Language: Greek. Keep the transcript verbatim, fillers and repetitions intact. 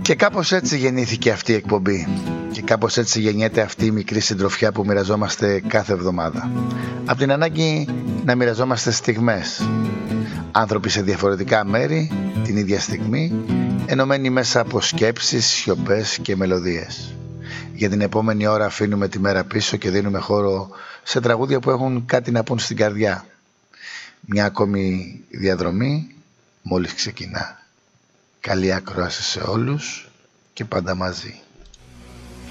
Και κάπως έτσι γεννήθηκε αυτή η εκπομπή. Και κάπως έτσι γεννιέται αυτή η μικρή συντροφιά που μοιραζόμαστε κάθε εβδομάδα. Από την ανάγκη να μοιραζόμαστε στιγμές. Άνθρωποι σε διαφορετικά μέρη, την ίδια στιγμή, ενωμένοι μέσα από σκέψεις, σιωπές και μελωδίες. Για την επόμενη ώρα αφήνουμε τη μέρα πίσω και δίνουμε χώρο σε τραγούδια που έχουν κάτι να πούν στην καρδιά. Μια ακόμη διαδρομή μόλις ξεκινά. Καλή ακρόαση σε όλους και πάντα μαζί.